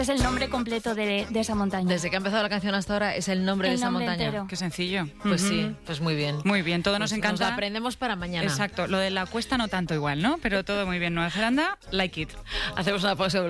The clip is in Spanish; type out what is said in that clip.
Es el nombre completo de esa montaña. Desde que ha empezado la canción hasta ahora es el nombre de esa montaña. Entero. Qué sencillo. Pues sí, pues muy bien. Muy bien, todo nos Pues encanta. Nos lo aprendemos para mañana. Exacto, lo de la cuesta no tanto igual, ¿no? Pero todo muy bien. Nueva Zelanda, like it. Hacemos una pausa.